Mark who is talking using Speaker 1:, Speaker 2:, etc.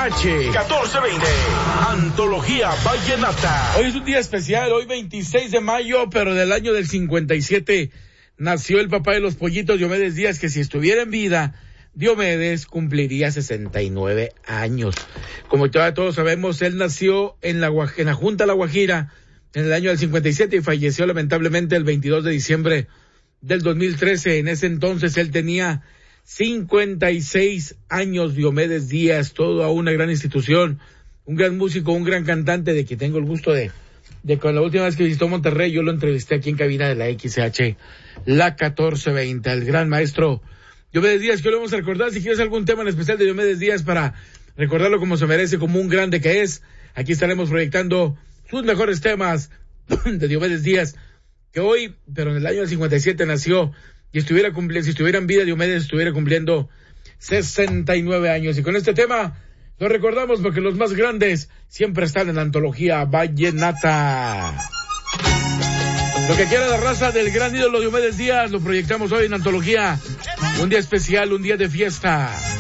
Speaker 1: 1420. Antología Vallenata.
Speaker 2: Hoy es un día especial, hoy 26 de mayo, pero del año del 57 nació el papá de los pollitos, Diomedes Díaz, que si estuviera en vida, Diomedes cumpliría 69 años. Como ya todos sabemos, él nació en la Junta La Guajira en el año del 57 y falleció lamentablemente el 22 de diciembre del 2013. En ese entonces él tenía 56 años, Diomedes Díaz, toda una gran institución, un gran músico, un gran cantante, de que tengo el gusto de con la última vez que visitó Monterrey, yo lo entrevisté aquí en cabina de la XH, la 1420, el gran maestro Diomedes Díaz, que lo vamos a recordar. Si quieres algún tema en especial de Diomedes Díaz para recordarlo como se merece, como un grande que es, aquí estaremos proyectando sus mejores temas de Diomedes Díaz, que hoy, pero en el año del 57 nació, y si estuviera en vida, Diomedes estuviera cumpliendo 69 años. Y con este tema lo recordamos porque los más grandes siempre están en la antología Vallenata. Lo que quiera la raza del gran ídolo Diomedes Díaz lo proyectamos hoy en antología. Un día especial, un día de fiesta.